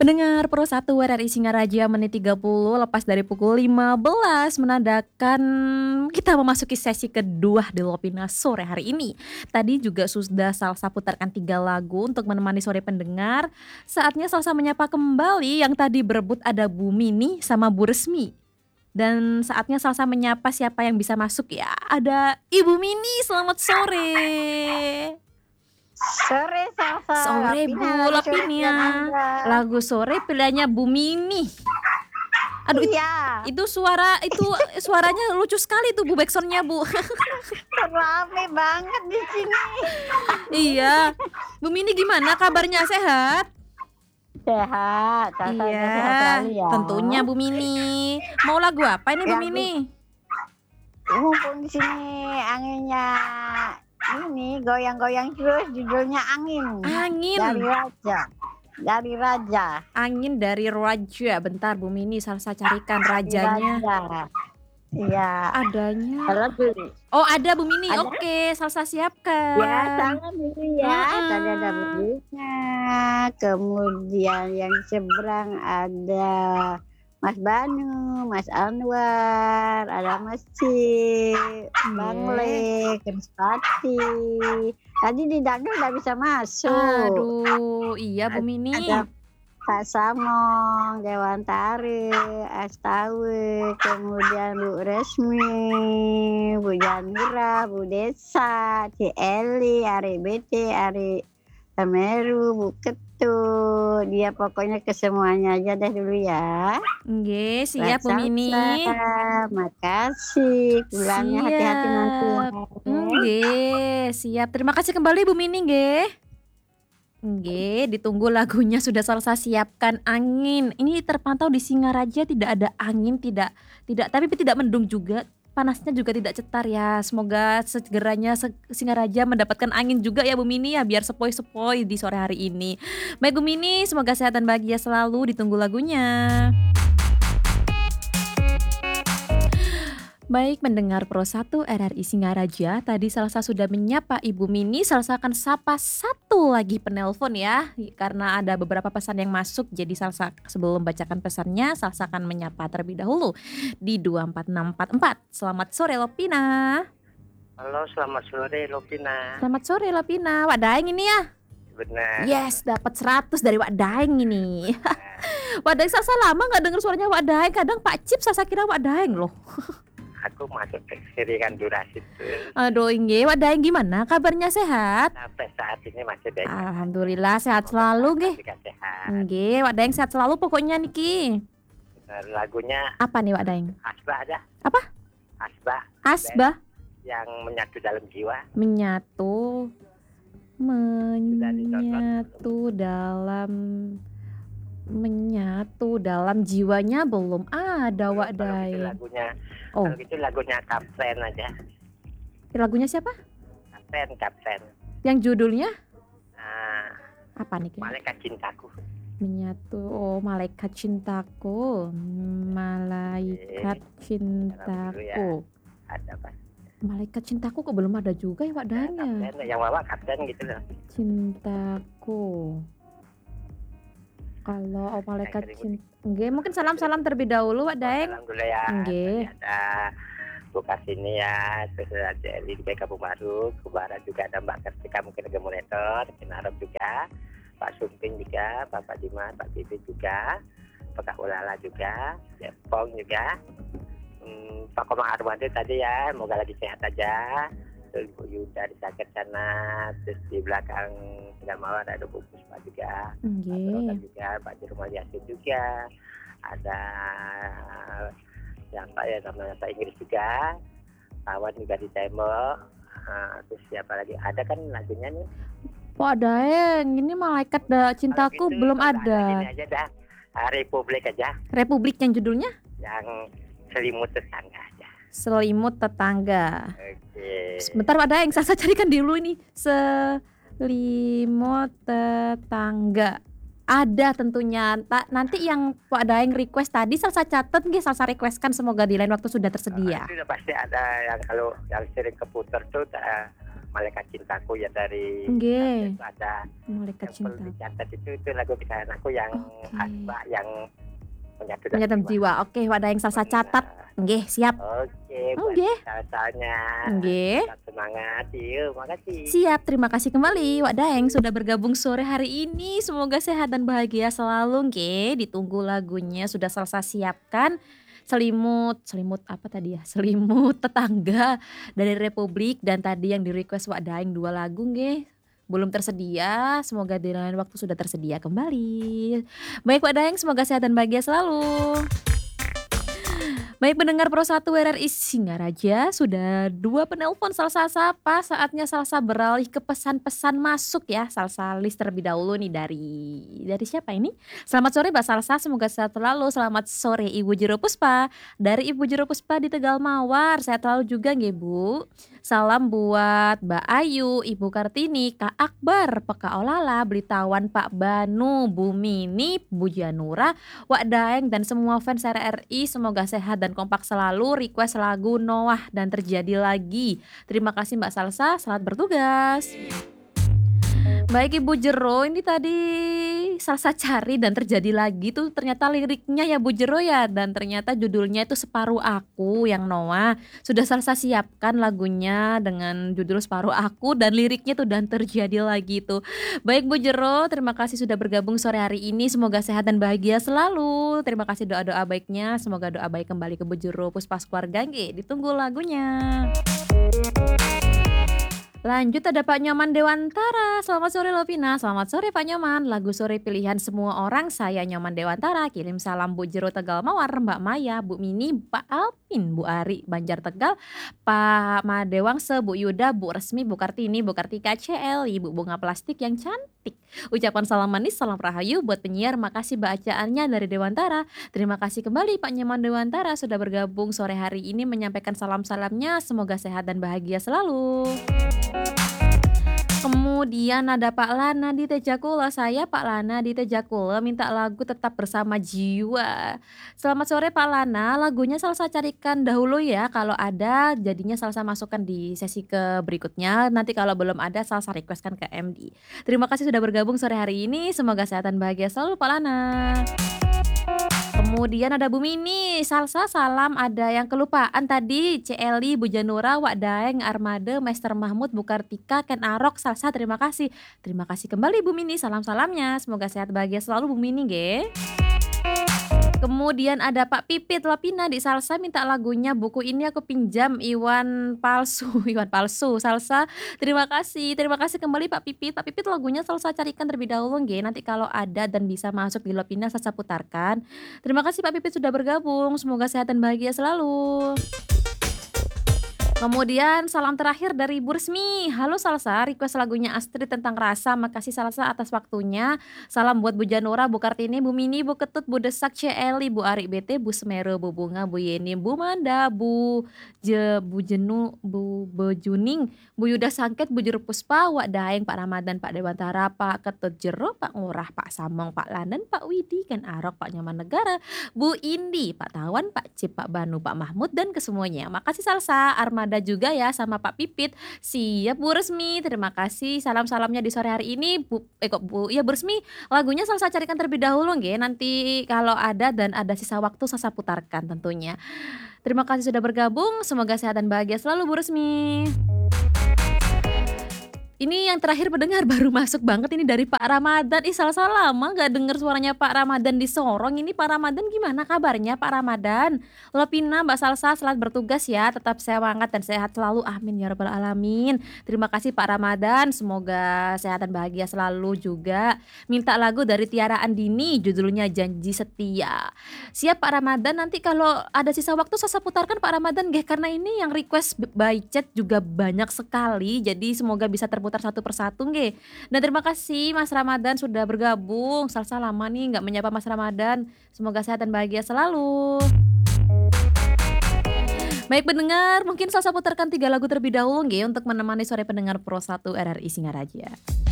Pendengar Pro 1 RRI Singaraja menit 30 lepas dari pukul 15 menandakan kita memasuki sesi kedua di Lopina sore hari ini. Tadi juga sudah Salsa putarkan 3 lagu untuk menemani sore pendengar. Saatnya Salsa menyapa kembali yang tadi berebut ada Bu Mini sama Bu Resmi. Dan saatnya Salsa menyapa siapa yang bisa masuk ya. Ada Ibu Mini, selamat sore. Sore Salsa. Sore Bu Lapinia. Lagu sore pilihannya Bu Mini. Aduh Iya. itu suaranya lucu sekali tuh Bu backsoundnya Bu. Rame banget di sini. Iya. Bu Mini gimana kabarnya, sehat? Sehat. Salsa Iya. sehat selalu ya. Tentunya Bu Mini. Mau lagu apa ini Bu Mini? Mumpung di sini anginnya ini goyang-goyang terus, judulnya Angin. Angin. Dari Raja. Angin dari Raja. Bentar Bu Mini, Salsa carikan rajanya. Iya. Adanya. Halo tuh. Oh ada Bu Mini. Ada? Oke, Salsa siapkan. Ya, tangan dulu ya. Tadi ada bunyinya. Kemudian yang seberang ada Mas Banu, Mas Anwar, ada Mas Cik, Bang Le, Krispati. Tadi di Dagel udah bisa masuk. Aduh, iya Bu Mini. Ada Pak Samong, Dewan Tari, Astawi, kemudian Bu Resmi, Bu Janira, Bu Desa, Ci Eli, Ari BT, Ari Tameru, Bu Ketu. Dia pokoknya ke semuanya aja deh dulu ya. Nggih, siap Bu Mini. Makasih. Bulannya hati-hati nanti. Nggih, siap. Terima kasih kembali Bu Mini nggih. Nggih, ditunggu lagunya sudah Salsa siapkan. Angin. Ini terpantau di Singaraja tidak ada angin, tapi tidak mendung juga. Panasnya juga tidak cetar ya. Semoga segeranya Singaraja mendapatkan angin juga ya Bu Mini ya, biar sepoi-sepoi di sore hari ini. Baik Bu Mini, semoga sehat dan bahagia selalu. Ditunggu lagunya. Baik mendengar Pro 1 RRI Singaraja, tadi Salsa sudah menyapa Ibu Mini. Salsa akan sapa satu lagi penelpon ya, karena ada beberapa pesan yang masuk. Jadi Salsa sebelum bacakan pesannya, Salsa akan menyapa terlebih dahulu di 24644. Selamat sore Lopina. Halo, selamat sore Lopina. Selamat sore Lopina. Wak Daeng ini ya? Benar. Yes, dapat 100 dari Wak Daeng ini. Wak Daeng, Salsa lama gak dengar suaranya Wak Daeng. Kadang Pak Cip Salsa kira Wak Daeng loh. Aku masuk ke Sirikan durasi tuh. Aduh, nggih, Wak Daeng gimana? Kabarnya sehat? Sampai saat ini masih baik. Alhamdulillah sehat selalu nggih. Sehat. Nggih, Wak Daeng sehat selalu pokoknya niki. Lagunya Apa nih Wak Daeng? Asbah aja. Apa? Asbah. Asbah. Yang menyatu dalam jiwa. Menyatu dalam jiwanya belum ada Wak Daeng. Lagunya. Oh. Kalau gitu lagunya Kapten aja. Lagunya siapa? Kapten. Yang judulnya? Apa nih? Malaikat Cintaku. Menyatu. Oh, Malaikat Cintaku. Malaikat Cintaku. Ada apa? Malaikat Cintaku kok belum ada juga ya Wak Daeng ya? Yang bawa Kapten gitu loh. Cintaku. Kalau Malaikat Cinta, nggih, mungkin salam-salam terlebih dahulu Wak Daeng. Alhamdulillah ya. Nggih. Ada Bukas ini ya, terus ada Eli di Kampung Baru, Kubara juga ada Mbak Kartika mungkin ada monitor, Kinarab juga, Pak Sumping juga, Bapak Dimas, Pak Bibi juga, Pak Ulala juga, Jepong juga, Pak Komang Arwandi tadi ya, semoga lagi sehat aja. Terus Bu Yuda di sakit sana, terus di belakang tidak mawar ada Bu Puspa juga, Pak juga, Pak Jerman Yasin juga, ada siapa ya namanya Pak Inggris juga, kawan juga di tembok, terus siapa lagi ada kan lagunya nih. Wak Daeng, ini Malaikat Cintaku gitu, belum ada. Ini aja dah, Republik aja. Republik yang judulnya? Yang Selimut Tetangga aja. Selimut Tetangga. Oke. Sebentar Wak Daeng, saya carikan dulu ini. Selimut Tetangga. Ada tentunya. Nanti yang Pak Daeng request tadi Salsa catat nggih, Salsa requestkan, semoga di lain waktu sudah tersedia. Itu pasti ada yang kalau yang sering keputar tuh Malaikat Cintaku ya dari Nggih, itu ada Malaikat yang perlu Cinta. dicatat itu lagu kesayangan aku yang khas Oke. Mbak yang menyatu dalam Penyataan jiwa. jiwa. Oke, wadah yang salsa catat. Benar. Nggih, siap. Oke, buat Nggih. salsanya. Nggih. Tetap semangat. Yuk, makasih. Siap, terima kasih kembali Wak Daeng sudah bergabung sore hari ini. Semoga sehat dan bahagia selalu nggih. Ditunggu lagunya sudah selesai siapkan. Selimut apa tadi ya? Selimut tetangga dari Republik dan tadi yang di-request Wak Daeng 2 lagu nggih. Belum tersedia, semoga di lain waktu sudah tersedia kembali. Baik Wak Daeng, semoga sehat dan bahagia selalu. Baik pendengar Pro 1 RRI Singaraja, sudah 2 penelpon Salsa Sapa, saatnya Salsa beralih ke pesan-pesan masuk ya. Salsa list terlebih dahulu nih dari siapa ini? Selamat sore Mbak Salsa, semoga sehat selalu. Selamat sore Ibu Jero Puspa, dari Ibu Jero Puspa di Tegal Mawar. Sehat selalu juga nggih Bu. Salam buat Mbak Ayu, Ibu Kartini, Kak Akbar, Peka Olala, Blitawan Pak Banu, Bu Mini, Bu Janura, Wak Daeng dan semua fans RRI semoga sehat dan kompak selalu. Request lagu Noah dan Terjadi Lagi. Terima kasih Mbak Salsa, selamat bertugas. Baik Ibu Jero, ini tadi Salsa cari dan terjadi lagi tuh ternyata liriknya ya Bu Jero ya, dan ternyata judulnya itu Separuh Aku yang Noah. Sudah Salsa siapkan lagunya dengan judul Separuh Aku dan liriknya tuh dan terjadi lagi tuh. Baik Bu Jero, terima kasih sudah bergabung sore hari ini. Semoga sehat dan bahagia selalu. Terima kasih doa-doa baiknya. Semoga doa baik kembali ke Bu Jero Puspas keluarga nggih. Ditunggu lagunya. Lanjut ada Pak Nyoman Dewantara. Selamat sore Lovina. Selamat sore Pak Nyoman. Lagu sore pilihan semua orang, saya Nyoman Dewantara. Kirim salam Bu Jero Tegal Mawar, Mbak Maya, Bu Mini, Pak Alpin, Bu Ari Banjar Tegal, Pak Madewangse, Bu Yuda, Bu Resmi, Bu Kartini, Bu Kartika CL, Ibu Bunga Plastik yang cantik. Ucapan salam manis, salam rahayu buat penyiar. Makasih bacaannya dari Dewantara. Terima kasih kembali Pak Nyoman Dewantara sudah bergabung sore hari ini menyampaikan salam-salamnya. Semoga sehat dan bahagia selalu. Kemudian ada Pak Lana di Tejakula. Saya Pak Lana di Tejakula minta lagu Tetap Bersama Jiwa. Selamat sore Pak Lana. Lagunya Salsa carikan dahulu ya. Kalau ada jadinya Salsa masukkan di sesi ke berikutnya. Nanti kalau belum ada Salsa requestkan ke MD. Terima kasih sudah bergabung sore hari ini. Semoga sehat dan bahagia selalu Pak Lana. Kemudian ada Bu Mini, Salsa salam ada yang kelupaan tadi, Celi, Bu Janura, Wak Daeng, Armada, Master Mahmud, Bu Kartika, Ken Arok, Salsa terima kasih. Terima kasih kembali Bu Mini, salam-salamnya. Semoga sehat bahagia selalu Bu Mini nggih. Kemudian ada Pak Pipit Lapina di Salsa minta lagunya Buku Ini Aku Pinjam Iwan Palsu. Iwan Palsu Salsa. Terima kasih kembali Pak Pipit. Pak Pipit lagunya Salsa carikan terlebih dahulu nggih. Nanti kalau ada dan bisa masuk di Lapina Salsa putarkan. Terima kasih Pak Pipit sudah bergabung. Semoga sehat dan bahagia selalu. Kemudian salam terakhir dari Bu Resmi. Halo Salsa, request lagunya Astrid tentang rasa. Makasih Salsa atas waktunya. Salam buat Bu Janura, Bu Kartini, Bu Mini, Bu Ketut, Bu Desak, Celi, Bu Ari BT, Bu Semeru, Bu Bunga, Bu Yeni, Bu Manda, Bu Jenu, Bu Bejuning, Bu Yuda Sangket, Bu Jero Puspa, Wak Daeng, Pak Ramadan, Pak Dewantara, Pak Ketut Jero, Pak Ngurah, Pak Samong, Pak Landan, Pak Widi, Ken Arok, Pak Nyaman Negara, Bu Indi, Pak Tawan, Pak Cip, Pak Banu, Pak Mahmud dan kesemuanya. Makasih Salsa, Armada juga ya sama Pak Pipit. Siap Bu Resmi, terima kasih salam-salamnya di sore hari ini. Bu Resmi, lagunya Salsa carikan terlebih dahulu nggih. Nanti kalau ada dan ada sisa waktu Salsa putarkan tentunya. Terima kasih sudah bergabung, semoga sehat dan bahagia selalu Bu Resmi. Ini yang terakhir pendengar baru masuk banget ini dari Pak Ramadan. Salsa lama gak denger suaranya Pak Ramadan di Sorong. Ini Pak Ramadan gimana kabarnya Pak Ramadan? Lovina, Mbak Salsa selamat bertugas ya. Tetap semangat dan sehat selalu. Amin ya rabbal alamin. Terima kasih Pak Ramadan. Semoga sehat dan bahagia selalu juga. Minta lagu dari Tiara Andini. Judulnya Janji Setia. Siap Pak Ramadan. Nanti kalau ada sisa waktu saya putarkan Pak Ramadan. Karena ini yang request by chat juga banyak sekali. Jadi semoga bisa terputar satu persatu nggih. Dan terima kasih Mas Ramadan sudah bergabung. Salsa lama nih nggak menyapa Mas Ramadan. Semoga sehat dan bahagia selalu. Baik pendengar, mungkin Salsa putarkan 3 lagu terlebih dahulu nggih untuk menemani sore pendengar Pro 1 RRI Singaraja.